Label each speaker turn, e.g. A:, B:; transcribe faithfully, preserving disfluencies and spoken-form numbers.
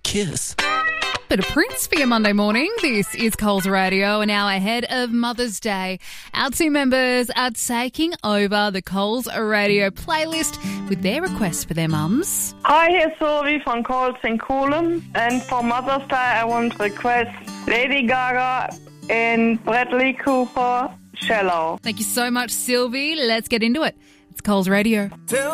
A: kiss.
B: Bit of Prince for your Monday morning. This is Coles Radio, an hour ahead of Mother's Day. Our two members are taking over the Coles Radio playlist with their requests for their mums.
C: Hi, here's Sylvie from Coles in Coolum. And for Mother's Day, I want to request Lady Gaga and Bradley Cooper, Shallow.
B: Thank you so much, Sylvie. Let's get into it. It's Coles Radio.